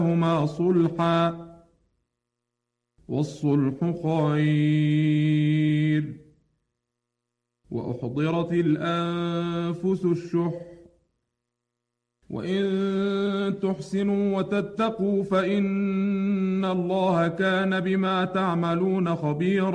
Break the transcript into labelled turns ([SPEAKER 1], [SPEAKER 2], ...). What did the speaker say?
[SPEAKER 1] بينهما صلحا والصلح خير. وأحضرت الأنفس الشح وإن تحسنوا وتتقوا فإن الله كان بما تعملون خبيرا.